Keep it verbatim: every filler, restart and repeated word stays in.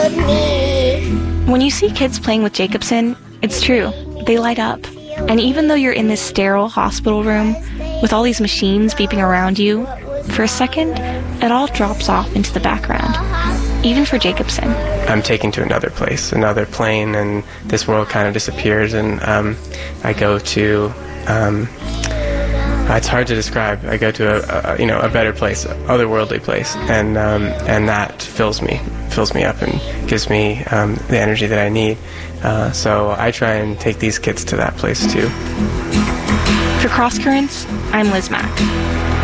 When you see kids playing with Jacobson, it's true, they light up. And even though you're in this sterile hospital room with all these machines beeping around you, for a second, it all drops off into the background, even for Jacobson. I'm taken to another place, another plane, and this world kind of disappears, and um, I go to, um, it's hard to describe, I go to a, a you know, a better place, otherworldly place, and um, and that fills me, fills me up and gives me um, the energy that I need. Uh, so I try and take these kids to that place too. For Cross Currents, I'm Liz Mack.